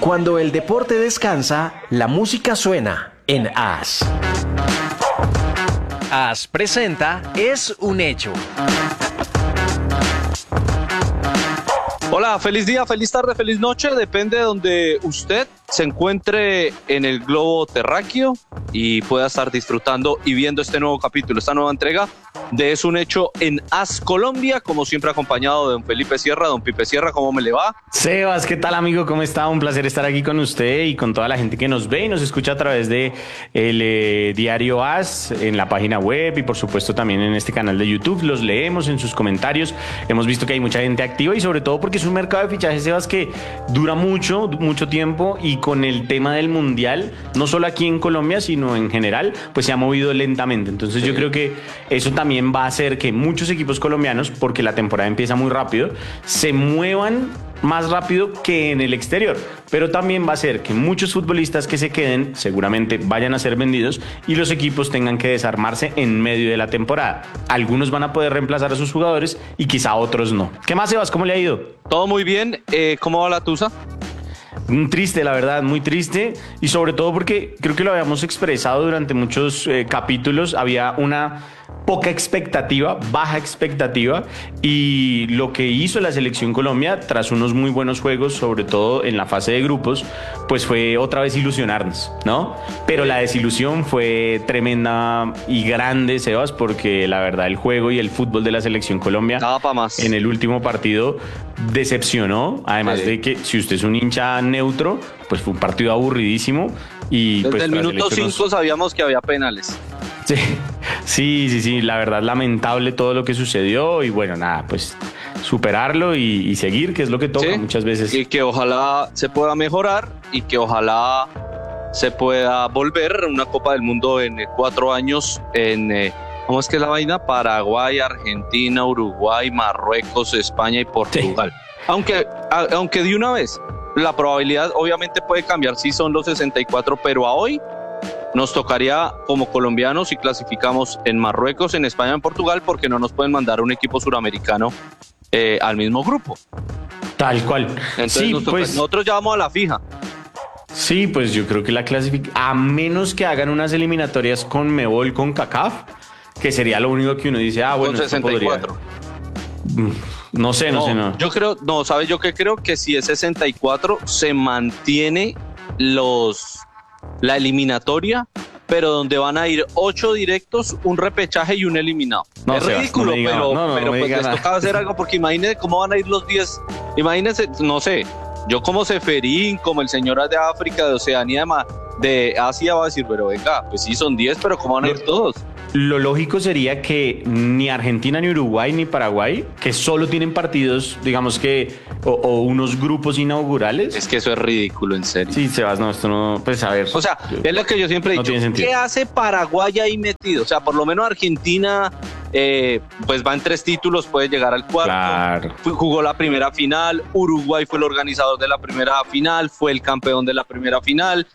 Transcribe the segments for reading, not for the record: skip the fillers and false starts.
Cuando el deporte descansa, la música suena en AS. AS presenta Es un Hecho. Hola, feliz día, feliz tarde, feliz noche, depende de donde usted se encuentre en el globo terráqueo y pueda estar disfrutando y viendo este nuevo capítulo, esta nueva entrega de Es un Hecho en AS Colombia, como siempre acompañado de don Felipe Sierra. Don Pipe Sierra, ¿cómo me le va? Sebas, ¿qué tal, amigo? ¿Cómo está? Un placer estar aquí con usted y con toda la gente que nos ve y nos escucha a través de el diario AS en la página web y por supuesto también en este canal de YouTube. Los leemos en sus comentarios. Hemos visto que hay mucha gente activa y sobre todo porque es un mercado de fichajes, Sebas, que dura mucho tiempo, y con el tema del Mundial, no solo aquí en Colombia, sino en general, pues se ha movido lentamente. Entonces yo creo que eso también va a hacer que muchos equipos colombianos, porque la temporada empieza muy rápido, se muevan más rápido que en el exterior, pero también va a hacer que muchos futbolistas que se queden seguramente vayan a ser vendidos y los equipos tengan que desarmarse en medio de la temporada. Algunos van a poder reemplazar a sus jugadores y quizá otros no. ¿Qué más, Sebas? ¿Cómo le ha ido? Todo muy bien, ¿cómo va la tusa? Triste, la verdad, muy triste, y sobre todo porque creo que lo habíamos expresado durante muchos capítulos. Había una poca expectativa, baja expectativa, y lo que hizo la selección Colombia tras unos muy buenos juegos, sobre todo en la fase de grupos, pues fue otra vez ilusionarnos, ¿no? Pero la desilusión fue tremenda y grande, Sebas, porque la verdad el juego y el fútbol de la selección Colombia Nada pa' más. en el último partido decepcionó, además de que si usted es un hincha neutro, pues fue un partido aburridísimo. Y desde pues el minuto 5 sabíamos que había penales. Sí, la verdad lamentable todo lo que sucedió y bueno, nada, pues superarlo y seguir, que es lo que toca muchas veces. Y que ojalá se pueda mejorar y que ojalá se pueda volver una Copa del Mundo en 4 años en, ¿cómo es que es la vaina? Paraguay, Argentina, Uruguay, Marruecos, España y Portugal. Sí. Aunque de una vez, la probabilidad obviamente puede cambiar si son los 64, pero a hoy nos tocaría como colombianos si clasificamos en Marruecos, en España, en Portugal, porque no nos pueden mandar un equipo suramericano al mismo grupo. Tal cual. Entonces sí, nosotros ya vamos a la fija. Sí, pues yo creo que la clasificación, a menos que hagan unas eliminatorias con Mebol, con CACAF, que sería lo único que uno dice, bueno, con 64. No sé. Yo creo, ¿sabes yo qué creo? Que si es 64 se mantiene la eliminatoria, pero donde van a ir 8 directos, un repechaje y un eliminado. Es ridículo, pero pues les toca hacer algo, porque imagínense cómo van a ir los 10. Imagínense, no sé, yo como Seferín, como el señor de África, de Oceanía, de Asia, va a decir, pero venga, pues sí son 10, pero ¿cómo van a ir todos? Lo lógico sería que ni Argentina, ni Uruguay, ni Paraguay, que solo tienen partidos, digamos que, o unos grupos inaugurales. Es que eso es ridículo, en serio. Sí, Sebas, no, esto no, pues a ver. O sea, es lo que yo siempre he dicho. ¿Qué hace Paraguay ahí metido? O sea, por lo menos Argentina, pues va en 3 títulos, puede llegar al 4. Claro. Jugó la primera final, Uruguay fue el organizador de la primera final, fue el campeón de la primera final.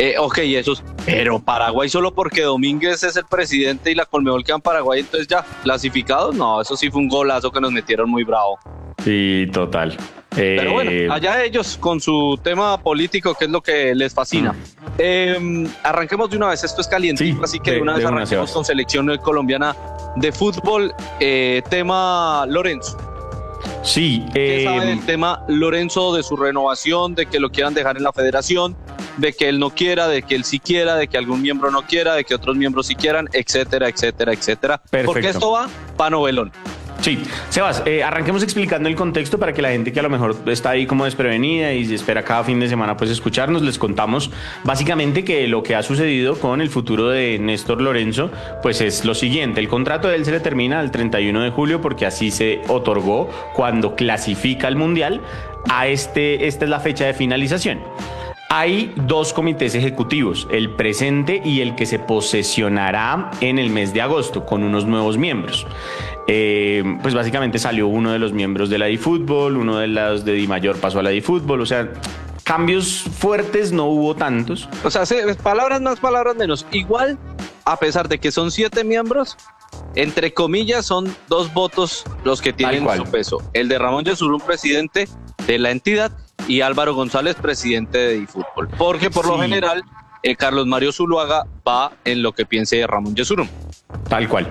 Pero Paraguay solo porque Domínguez es el presidente y la Conmebol queda en Paraguay, entonces ya, ¿clasificados? No, eso sí fue un golazo que nos metieron muy bravo. Sí, total. Pero bueno, allá ellos con su tema político, que es lo que les fascina. Arranquemos de una vez, esto es caliente, sí, así que de una vez arranquemos con selección colombiana de fútbol. Tema Lorenzo. Sí. ¿Qué sabe del tema Lorenzo, de su renovación, de que lo quieran dejar en la federación, de que él no quiera, de que él sí quiera, de que algún miembro no quiera, de que otros miembros sí quieran, etcétera, etcétera, etcétera? Perfecto. Porque esto va pa' novelón. Sí, Sebas, arranquemos explicando el contexto para que la gente que a lo mejor está ahí como desprevenida y espera cada fin de semana pues escucharnos. Les contamos básicamente que lo que ha sucedido con el futuro de Néstor Lorenzo pues es lo siguiente: el contrato de él se le termina el 31 de julio porque así se otorgó cuando clasifica al Mundial. Esta es la fecha de finalización. Hay 2 comités ejecutivos, el presente y el que se posesionará en el mes de agosto con unos nuevos miembros. Pues básicamente salió uno de los miembros de la DiFútbol, uno de los de Dimayor pasó a la DiFútbol, o sea, cambios fuertes no hubo tantos. O sea, palabras más, palabras menos. Igual, a pesar de que son 7 miembros, entre comillas son 2 votos los que tienen su peso. El de Ramón Yesurún, presidente de la entidad, y Álvaro González, presidente de DiFútbol. Porque por lo general, Carlos Mario Zuluaga va en lo que piense Ramón Yesurún. Tal cual.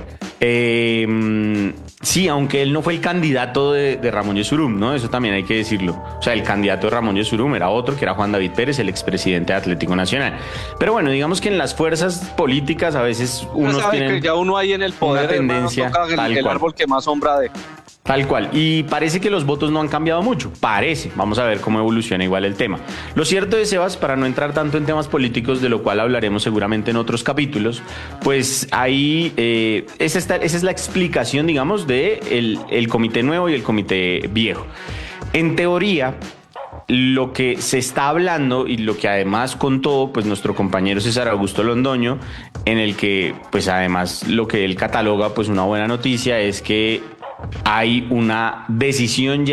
Sí, aunque él no fue el candidato de Ramón Yesurún, ¿no? Eso también hay que decirlo. O sea, el candidato de Ramón Yesurún era otro, que era Juan David Pérez, el expresidente de Atlético Nacional. Pero bueno, digamos que en las fuerzas políticas a veces unos tienen que ya uno ahí en el poder, una tendencia, toca el árbol que más sombra de... Tal cual. Y parece que los votos no han cambiado mucho. Parece. Vamos a ver cómo evoluciona igual el tema. Lo cierto es, Sebas, para no entrar tanto en temas políticos, de lo cual hablaremos seguramente en otros capítulos, pues ahí esa es la explicación, digamos, de el comité nuevo y el comité viejo. En teoría, lo que se está hablando y lo que además contó pues nuestro compañero César Augusto Londoño, en el que pues además lo que él cataloga pues una buena noticia es que hay una decisión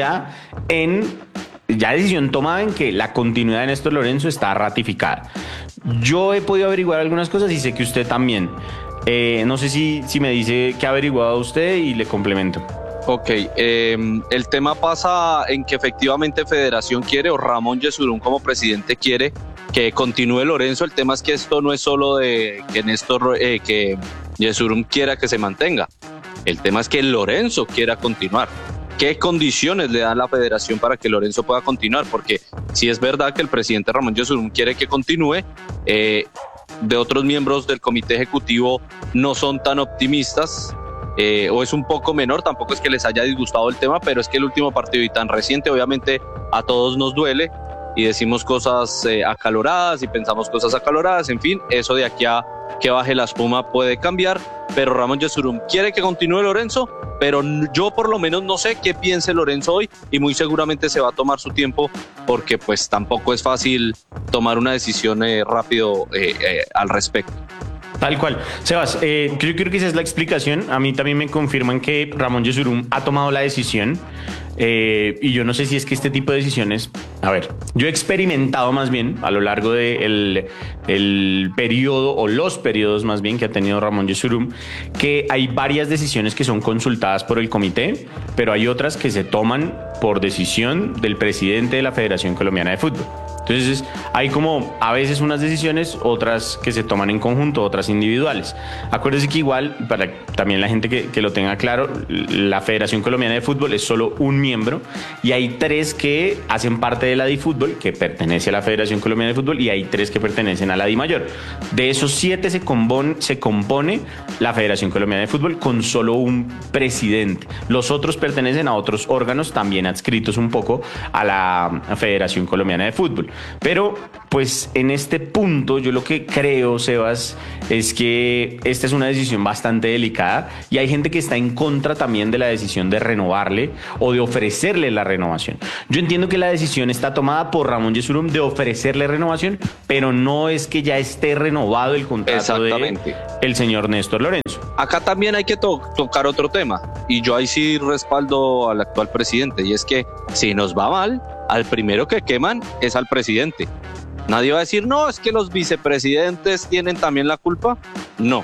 decisión tomada en que la continuidad de Néstor Lorenzo está ratificada. Yo he podido averiguar algunas cosas y sé que usted también. No sé si me dice qué ha averiguado usted y le complemento. Ok, el tema pasa en que efectivamente Federación quiere, o Ramón Yesurún como presidente quiere que continúe Lorenzo. El tema es que esto no es solo de que Yesurún quiera que se mantenga. El tema es que Lorenzo quiera continuar. ¿Qué condiciones le da la federación para que Lorenzo pueda continuar? Porque si es verdad que el presidente Ramón Yesurún quiere que continúe, de otros miembros del comité ejecutivo no son tan optimistas, o es un poco menor. Tampoco es que les haya disgustado el tema, pero es que el último partido y tan reciente obviamente a todos nos duele y decimos cosas acaloradas y pensamos cosas acaloradas. En fin, eso de aquí a que baje la espuma puede cambiar, pero Ramón Yesurún quiere que continúe Lorenzo, pero yo por lo menos no sé qué piense Lorenzo hoy, y muy seguramente se va a tomar su tiempo porque pues tampoco es fácil tomar una decisión rápido al respecto. Tal cual. Sebas, yo creo que esa es la explicación. A mí también me confirman que Ramón Yesurún ha tomado la decisión. Y yo no sé si es que este tipo de decisiones... A ver, yo he experimentado más bien a lo largo del periodo, o los periodos más bien, que ha tenido Ramón Yesurún, que hay varias decisiones que son consultadas por el comité, pero hay otras que se toman por decisión del presidente de la Federación Colombiana de Fútbol. Entonces hay como a veces unas decisiones, otras que se toman en conjunto, otras individuales. Acuérdense que igual, para también la gente que lo tenga claro, la Federación Colombiana de Fútbol es solo un miembro y hay 3 que hacen parte de la DiFútbol, que pertenece a la Federación Colombiana de Fútbol, y hay 3 que pertenecen a la DiMayor. De esos 7 se compone la Federación Colombiana de Fútbol con solo un presidente. Los otros pertenecen a otros órganos también adscritos un poco a la Federación Colombiana de Fútbol. Pero pues en este punto yo lo que creo, Sebas, es que esta es una decisión bastante delicada y hay gente que está en contra también de la decisión de renovarle o de ofrecerle la renovación. Yo entiendo que la decisión está tomada por Ramón Yesurún de ofrecerle renovación, pero no es que ya esté renovado el contrato de el señor Néstor Lorenzo. Acá también hay que tocar otro tema, y yo ahí sí respaldo al actual presidente, y es que si nos va mal, al primero que queman es al presidente. Nadie va a decir, no, es que los vicepresidentes tienen también la culpa. No.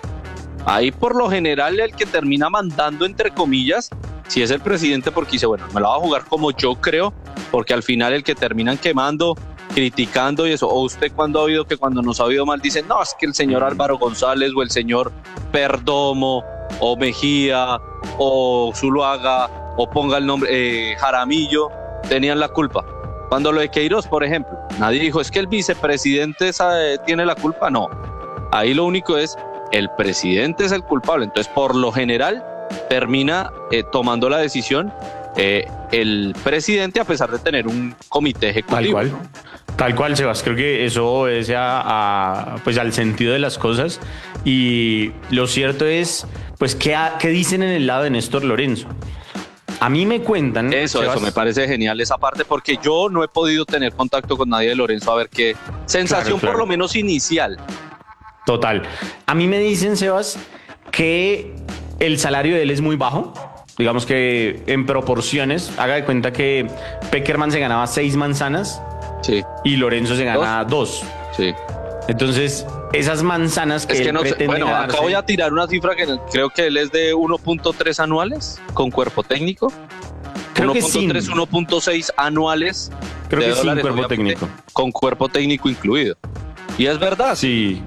Ahí por lo general el que termina mandando, entre comillas, si es el presidente, porque dice, bueno, me la voy a jugar como yo creo, porque al final el que terminan quemando, criticando y eso, o usted cuando ha oído que cuando nos ha oído mal dicen, no, es que el señor Álvaro González o el señor Perdomo o Mejía o Zuluaga o ponga el nombre Jaramillo, tenían la culpa. Cuando lo de Queiroz, por ejemplo, nadie dijo, es que el vicepresidente tiene la culpa. No, ahí lo único es, el presidente es el culpable. Entonces, por lo general, termina tomando la decisión el presidente, a pesar de tener un comité ejecutivo. Tal cual, Sebas. Creo que eso obedece pues al sentido de las cosas. Y lo cierto es, pues, ¿qué dicen en el lado de Néstor Lorenzo? A mí me cuentan... Eso me parece genial esa parte, porque yo no he podido tener contacto con nadie de Lorenzo a ver qué sensación, claro. Por lo menos inicial. Total. A mí me dicen, Sebas, que el salario de él es muy bajo. Digamos que en proporciones, haga de cuenta que Pekerman se ganaba 6 manzanas, sí, y Lorenzo se gana 2. Sí. Entonces, esas manzanas que él pretende bueno, ganarse... acá voy a tirar una cifra que creo que él es de 1.3 anuales con cuerpo técnico. Creo que sí. 1.3, 1.6 anuales Creo que sin dólares, cuerpo obviamente, técnico. con cuerpo técnico incluido. Y es verdad. Sí.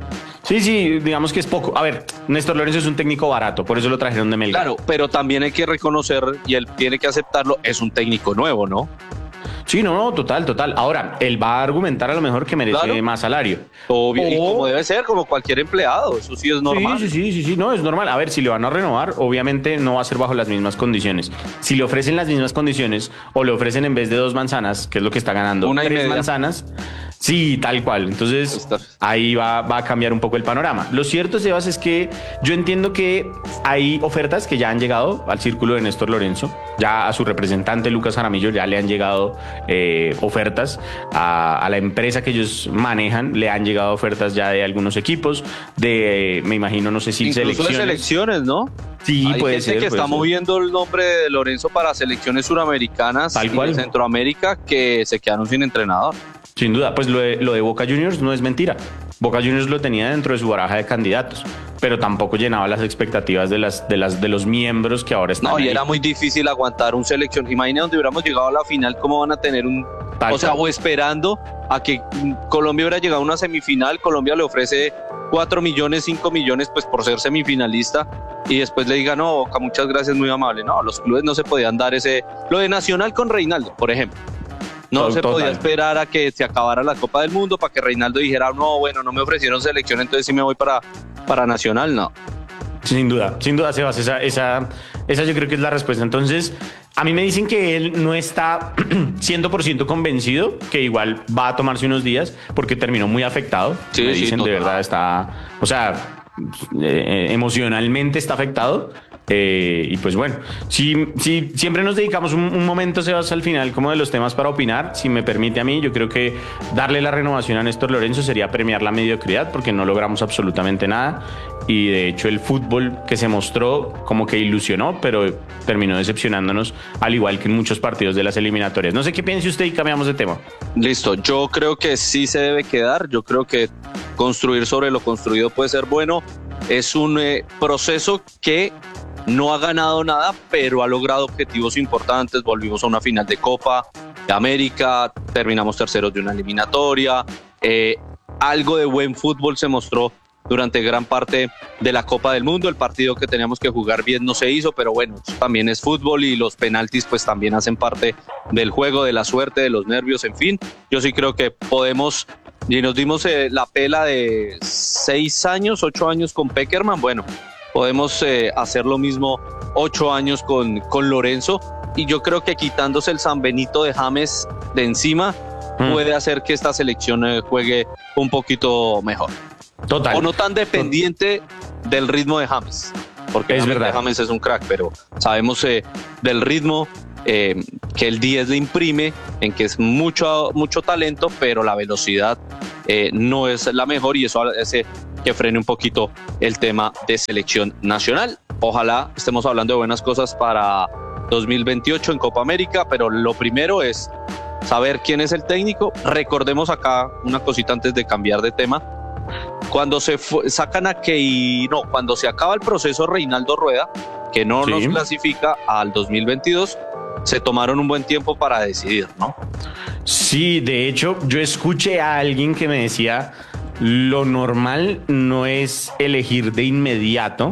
Sí, digamos que es poco. A ver, Néstor Lorenzo es un técnico barato, por eso lo trajeron de Melgar. Claro, pero también hay que reconocer, y él tiene que aceptarlo, es un técnico nuevo, ¿no? Sí, no, total. Ahora, él va a argumentar a lo mejor que merece Claro. más salario. Obvio, y como debe ser, como cualquier empleado, eso sí es normal. Sí, no, es normal. A ver, si le van a renovar, obviamente no va a ser bajo las mismas condiciones. Si le ofrecen las mismas condiciones o le ofrecen en vez de 2 manzanas, que es lo que está ganando, 3 manzanas, sí, tal cual. Entonces, ahí va a cambiar un poco el panorama. Lo cierto, Sebas, es que yo entiendo que hay ofertas que ya han llegado al círculo de Néstor Lorenzo. Ya a su representante, Lucas Jaramillo, ya le han llegado ofertas. A la empresa que ellos manejan le han llegado ofertas ya de algunos equipos, me imagino, no sé si incluso de selecciones, ¿no? Sí, hay puede gente ser. que está moviendo el nombre de Lorenzo para selecciones suramericanas Tal y cual. de Centroamérica que se quedaron sin entrenador. Sin duda, pues lo de Boca Juniors no es mentira. Boca Juniors lo tenía dentro de su baraja de candidatos, pero tampoco llenaba las expectativas de los miembros que ahora están. No, y ahí. era muy difícil aguantar un selección. Imagina donde hubiéramos llegado a la final, cómo van a tener o esperando a que Colombia hubiera llegado a una semifinal. Colombia le ofrece 4 millones, 5 millones, pues por ser semifinalista, y después le diga, no, Boca, muchas gracias, muy amable. No, los clubes no se podían dar lo de Nacional con Reinaldo, por ejemplo. No se podía esperar a que se acabara la Copa del Mundo para que Reinaldo dijera, no, bueno, no me ofrecieron selección, entonces sí me voy para Nacional, no. Sin duda, Sebas, esa yo creo que es la respuesta. Entonces, a mí me dicen que él no está 100% convencido, que igual va a tomarse unos días porque terminó muy afectado. Sí, me dicen, total. de verdad está, o sea, emocionalmente está afectado. Y pues bueno, si siempre nos dedicamos un momento, Sebas, al final como de los temas para opinar. Si me permite a mí, yo creo que darle la renovación a Néstor Lorenzo sería premiar la mediocridad, porque no logramos absolutamente nada, y de hecho el fútbol que se mostró como que ilusionó, pero terminó decepcionándonos, al igual que en muchos partidos de las eliminatorias. No sé qué piense usted y cambiamos de tema. Listo, yo creo que sí se debe quedar. Yo creo que construir sobre lo construido puede ser bueno. Es un proceso que no ha ganado nada, pero ha logrado objetivos importantes. Volvimos a una final de Copa de América, terminamos terceros de una eliminatoria. Algo de buen fútbol se mostró durante gran parte de la Copa del Mundo. El partido que teníamos que jugar bien no se hizo, pero bueno, también es fútbol y los penaltis pues también hacen parte del juego, de la suerte, de los nervios, en fin. Yo sí creo que podemos, y nos dimos la pela de 6 años, 8 años con Pekerman, bueno, podemos hacer lo mismo 8 años con Lorenzo, y yo creo que quitándose el San Benito de James de encima puede hacer que esta selección juegue un poquito mejor. Total. O no tan dependiente del ritmo de James, porque es verdad. James es un crack, pero sabemos del ritmo que el 10 le imprime, en que es mucho talento, pero la velocidad no es la mejor, y eso hace que frene un poquito el tema de selección nacional. Ojalá estemos hablando de buenas cosas para 2028 en Copa América, pero lo primero es saber quién es el técnico. Recordemos acá una cosita antes de cambiar de tema. Cuando sacan cuando se acaba el proceso Reinaldo Rueda, que no nos clasifica al 2022, se tomaron un buen tiempo para decidir, ¿no? Sí, de hecho, yo escuché a alguien que me decía, lo normal no es elegir de inmediato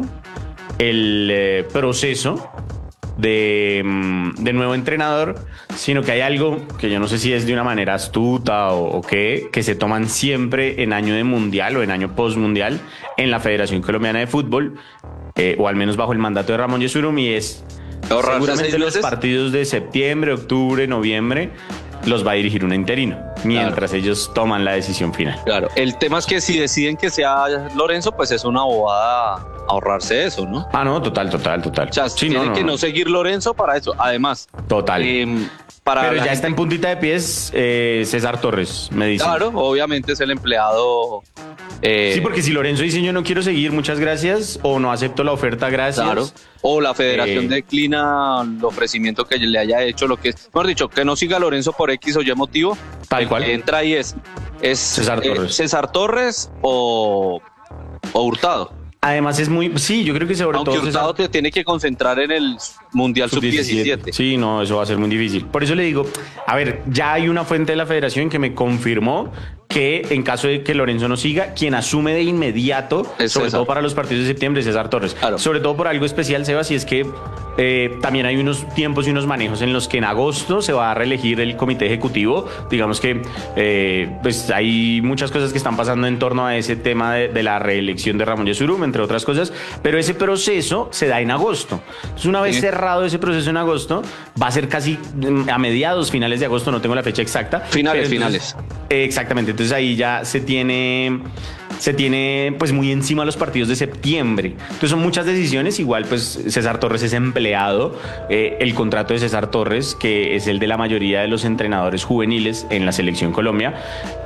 el proceso de nuevo entrenador, sino que hay algo que yo no sé si es de una manera astuta o qué, que se toman siempre en año de mundial o en año postmundial en la Federación Colombiana de Fútbol, o al menos bajo el mandato de Ramón Yesurún, y es seguramente los partidos de septiembre, octubre, noviembre los va a dirigir un interino, mientras ellos toman la decisión final. Claro, el tema es que si deciden que sea Lorenzo, pues es una bobada ahorrarse eso, ¿no? Ah, no, total. O sea, sí, tiene que no seguir Lorenzo para eso, además. Total. Pero ya está en puntita de pies César Torres, me dice. Claro, obviamente es el empleado. Sí, porque si Lorenzo dice yo no quiero seguir, muchas gracias, o no acepto la oferta, gracias. Claro. O la federación declina el ofrecimiento que le haya hecho, lo que es, mejor dicho, que no siga Lorenzo por X o Y motivo. Tal cual. Que entra ahí es César Torres. César Torres o Hurtado. Además es muy, sí, yo creo que sobre Aunque todo Hurtado te tiene que concentrar en el Mundial Sub-17. Sí, no, eso va a ser muy difícil. Por eso le digo, a ver, ya hay una fuente de la federación que me confirmó que en caso de que Lorenzo no siga, quien asume de inmediato, Es sobre César. todo para los partidos de septiembre, es César Torres. Claro. Sobre todo por algo especial, Sebas, y es que también hay unos tiempos y unos manejos en los que en agosto se va a reelegir el comité ejecutivo. Digamos que pues hay muchas cosas que están pasando en torno a ese tema de la reelección de Ramón Yesurum, entre otras cosas, pero ese proceso se da en agosto. Entonces, una vez Sí. cerrado ese proceso en agosto, va a ser casi a mediados, finales de agosto, no tengo la fecha exacta. Finales, pero entonces- finales. Exactamente, entonces ahí ya se tiene pues muy encima los partidos de septiembre. Entonces son muchas decisiones, igual pues César Torres es empleado, el contrato de César Torres, que es el de la mayoría de los entrenadores juveniles en la selección Colombia,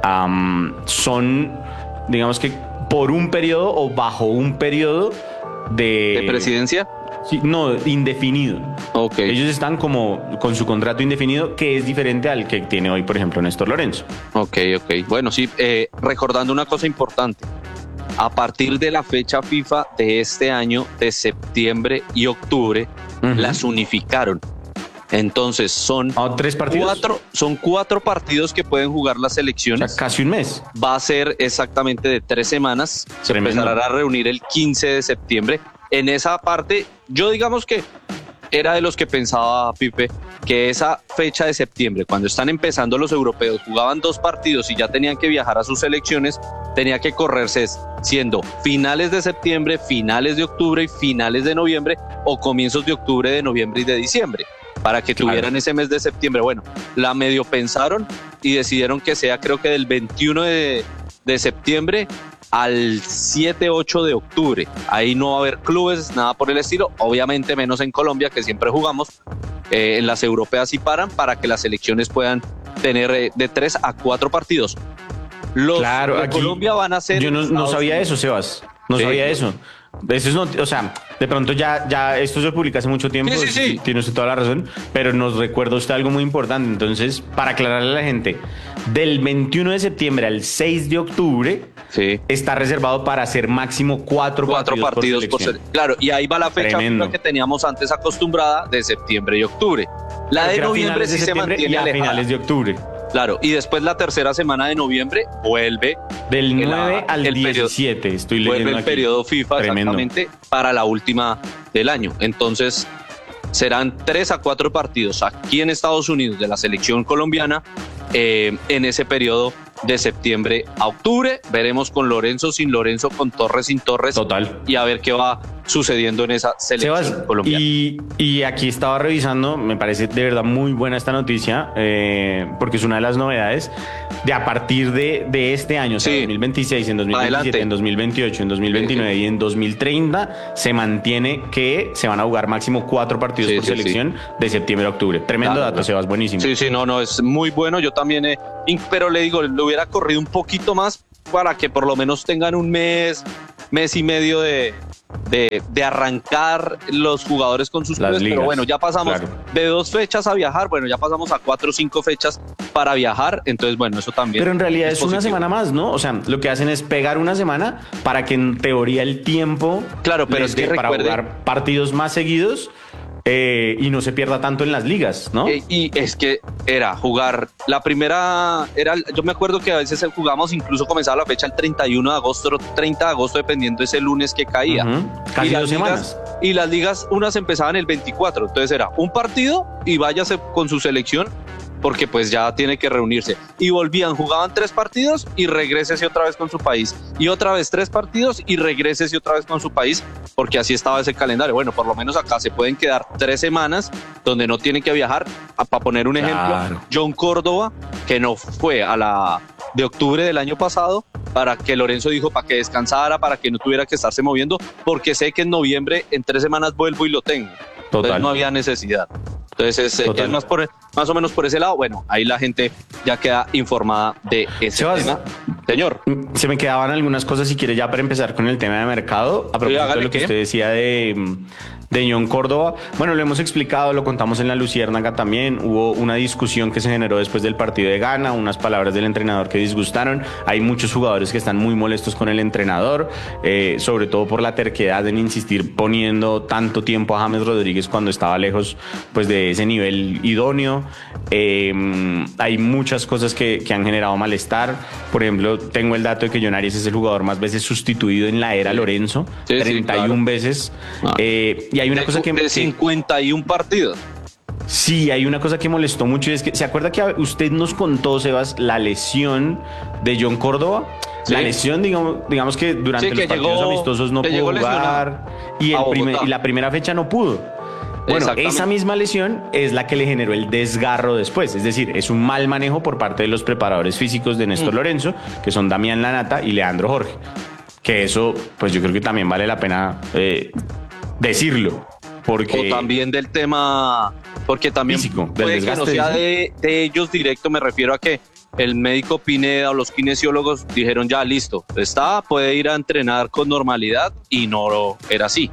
son, digamos que por un periodo o bajo un periodo ¿De presidencia? Sí, no, indefinido. Ok. Ellos están como con su contrato indefinido, que es diferente al que tiene hoy, por ejemplo, Néstor Lorenzo. Ok. Bueno, sí, recordando una cosa importante. A partir de la fecha FIFA de este año, de septiembre y octubre, Ujú. las unificaron. Entonces son ¿Tres partidos? cuatro partidos que pueden jugar las O sea, selecciones. casi un mes. Va a ser exactamente de 3 semanas. Se Tremendo. empezará a reunir el 15 de septiembre. En esa parte, yo digamos que era de los que pensaba, Pipe, que esa fecha de septiembre, cuando están empezando los europeos, jugaban 2 partidos y ya tenían que viajar a sus selecciones, tenía que correrse siendo finales de septiembre, finales de octubre y finales de noviembre, o comienzos de octubre, de noviembre y de diciembre, para que Claro. tuvieran ese mes de septiembre. Bueno, la medio pensaron y decidieron que sea, creo que del 21 de septiembre al 7-8 de octubre. Ahí no va a haber clubes, nada por el estilo, obviamente menos en Colombia, que siempre jugamos. En las europeas sí paran para que las selecciones puedan tener de 3 a 4 partidos. Los Claro, de aquí Colombia van a ser... Yo no Estados sabía Unidos. eso, Sebas. No Sí. sabía eso. Eso es o sea, de pronto ya esto se publica hace mucho tiempo. Sí. Tiene usted toda la razón, pero nos recuerda usted algo muy importante. Entonces, para aclararle a la gente, del 21 de septiembre al 6 de octubre Sí. está reservado para hacer máximo 4 partidos por selección. ser. Claro, y ahí va la fecha Tremendo. FIFA que teníamos antes acostumbrada de septiembre y octubre. La de Porque era noviembre finales de sí se septiembre mantiene y a alejada. finales de octubre. Claro, y después la tercera semana de noviembre vuelve Del El- 9 al el periodo- 17, estoy leyendo vuelve el aquí. periodo FIFA Tremendo. exactamente para la última del año. Entonces serán 3 a 4 partidos aquí en Estados Unidos de la selección colombiana en ese periodo de septiembre a octubre. Veremos con Lorenzo, sin Lorenzo, con Torres, sin Torres. Total. Y a ver qué va sucediendo en esa selección Sebas, colombiana. y aquí estaba revisando, me parece de verdad muy buena esta noticia, porque es una de las novedades de a partir de este año, o sea, Sí. 2026, en 2027, Adelante. en 2028, en 2029 y en 2030 se mantiene que se van a jugar máximo 4 partidos Sí, por sí, selección de septiembre a octubre. Tremendo Claro, dato, claro. Sebas, buenísimo. Sí, no, es muy bueno. Yo también, pero le digo, le hubiera corrido un poquito más para que por lo menos tengan un mes y medio de arrancar los jugadores con sus Las clubes. ligas, Pero bueno, ya pasamos claro. de 2 fechas a viajar. Bueno, ya pasamos a 4 o 5 fechas para viajar. Entonces, bueno, eso también. Pero en realidad es una positivo. semana más, ¿no? O sea, lo que hacen es pegar una semana para que en teoría el tiempo Claro, pero les es que dé para recuerde- jugar partidos más seguidos y no se pierda tanto en las ligas, ¿no? Y es que era jugar la primera, yo me acuerdo que a veces jugamos, incluso comenzaba la fecha el 31 de agosto, 30 de agosto, dependiendo de ese lunes que caía. Ujú. Casi Y las 2 semanas. Y las ligas, unas empezaban el 24, entonces era un partido y váyase con su selección, porque pues ya tiene que reunirse. Y volvían, jugaban 3 partidos y regrésese otra vez con su país. Y otra vez 3 partidos y regrésese otra vez con su país, porque así estaba ese calendario. Bueno, por lo menos acá se pueden quedar 3 semanas donde no tienen que viajar. Para poner un Claro. ejemplo, John Córdoba, que no fue a la de octubre del año pasado, para que Lorenzo dijo para que descansara, para que no tuviera que estarse moviendo, porque sé que en noviembre, en 3 semanas vuelvo y lo tengo. Total. Entonces no había necesidad. Entonces Total. es más o menos por ese lado. Bueno, ahí la gente ya queda informada de ese Sebas, tema. Señor, Se me quedaban algunas cosas si quiere ya para empezar con el tema de mercado. A propósito hágale, de lo que ¿qué? usted decía de John Córdoba. Bueno, lo hemos explicado, lo contamos en la Luciérnaga también. Hubo una discusión que se generó después del partido de Ghana, unas palabras del entrenador que disgustaron. Hay muchos jugadores que están muy molestos con el entrenador, sobre todo por la terquedad en insistir poniendo tanto tiempo a James Rodríguez cuando estaba lejos pues de ese nivel idóneo. Hay muchas cosas que han generado malestar. Por ejemplo, tengo el dato de que John Arias es el jugador más veces sustituido en la era Lorenzo, Sí, 31 claro. veces. Y hay una cosa que... De 51 partidos. Sí, hay una cosa que molestó mucho y es que, ¿se acuerda que usted nos contó, Sebas, la lesión de John Córdoba? Sí. La lesión, digamos que durante Sí, los que partidos llegó- amistosos no que pudo llegó jugar y, a Bogotá. y la primera fecha no pudo. Bueno, Exactamente. esa misma lesión es la que le generó el desgarro después, es decir, es un mal manejo por parte de los preparadores físicos de Néstor Lorenzo, que son Damián Lanata y Leandro Jorge. Que eso, pues yo creo que también vale la pena decirlo. Porque O también del tema, porque también físico, del puede que no desgaste, sea dice. de ellos directo, me refiero a que el médico Pineda o los kinesiólogos dijeron ya listo, puede ir a entrenar con normalidad y no era así.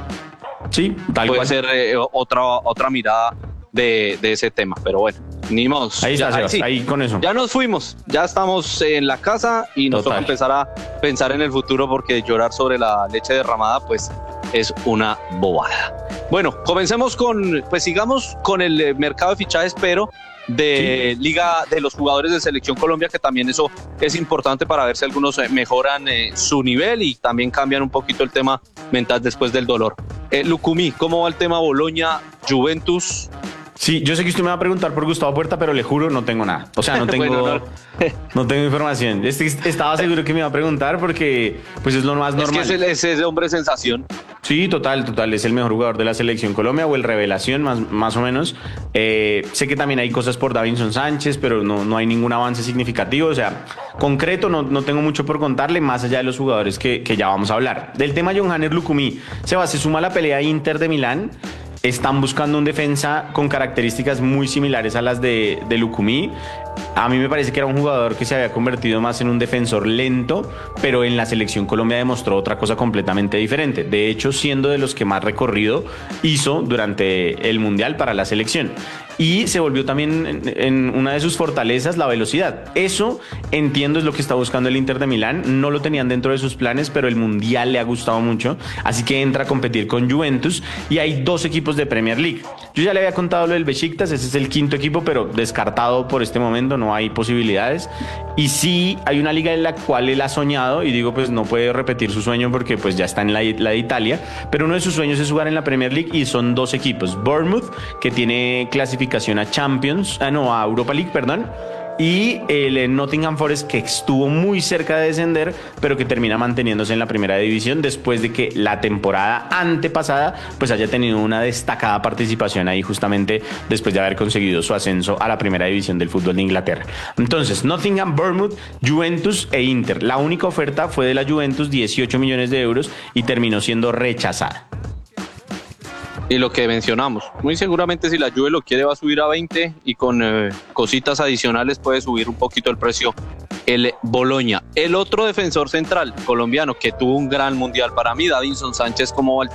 sí, tal Puede cual. ser otra mirada de ese tema, pero bueno, ni modo. Ahí está, Ya, Sebas, sí. ahí con eso. Ya nos fuimos, ya estamos en la casa y nos toca Total. empezar a pensar en el futuro porque llorar sobre la leche derramada pues es una bobada. Bueno, comencemos sigamos con el mercado de fichajes, pero de Liga de los jugadores de Selección Colombia, que también eso es importante para ver si algunos mejoran su nivel y también cambian un poquito el tema mental después del dolor. Lucumí, ¿cómo va el tema Boloña, Juventus? Sí, yo sé que usted me va a preguntar por Gustavo Puerta, pero le juro, no tengo nada. O sea, no tengo, Bueno, no tengo información. Estaba seguro que me iba a preguntar porque pues es lo más Es que normal. es ese hombre sensación. Sí, total, es el mejor jugador de la Selección Colombia o el revelación más o menos. Sé que también hay cosas por Davinson Sánchez, pero no hay ningún avance significativo. O sea, concreto no tengo mucho por contarle, más allá de los jugadores que ya vamos a hablar. Del tema Johanner Lucumí, se suma a la pelea Inter de Milán. Están buscando un defensa con características muy similares a las de Lucumí. A mí me parece que era un jugador que se había convertido más en un defensor lento, pero en la Selección Colombia demostró otra cosa completamente diferente. De hecho, siendo de los que más recorrido hizo durante el Mundial para la selección. Y se volvió también en una de sus fortalezas la velocidad. Eso, entiendo, es lo que está buscando el Inter de Milán. No lo tenían dentro de sus planes, pero el Mundial le ha gustado mucho. Así que entra a competir con Juventus y hay dos equipos de Premier League. Yo ya le había contado lo del Besiktas, ese es el quinto equipo, pero descartado por este momento, no hay posibilidades. Y sí, hay una liga en la cual él ha soñado y digo, pues no puede repetir su sueño porque pues ya está en la de Italia, pero uno de sus sueños es jugar en la Premier League y son dos equipos. Bournemouth, que tiene clasificación a Europa League, perdón, y el Nottingham Forest, que estuvo muy cerca de descender, pero que termina manteniéndose en la primera división después de que la temporada antepasada pues haya tenido una destacada participación ahí justamente después de haber conseguido su ascenso a la primera división del fútbol de Inglaterra. Entonces, Nottingham, Bournemouth, Juventus e Inter. La única oferta fue de la Juventus, 18 millones de euros, y terminó siendo rechazada. Y lo que mencionamos, muy seguramente si la Juve lo quiere va a subir a 20 y con cositas adicionales puede subir un poquito el precio el Boloña. El otro defensor central colombiano que tuvo un gran mundial para mí, Davinson Sánchez, ¿cómo va el